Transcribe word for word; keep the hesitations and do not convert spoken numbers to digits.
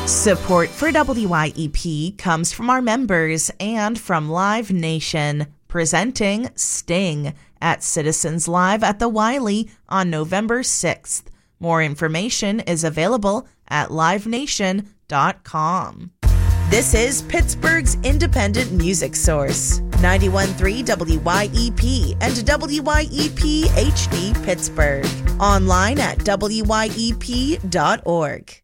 Support for W Y E P comes from our members and from Live Nation, presenting Sting at Citizens Live at the Wiley on November sixth. More information is available at live nation dot com. This is Pittsburgh's independent music source, ninety-one point three W Y E P and W Y E P H D Pittsburgh. Online at W Y E P dot org.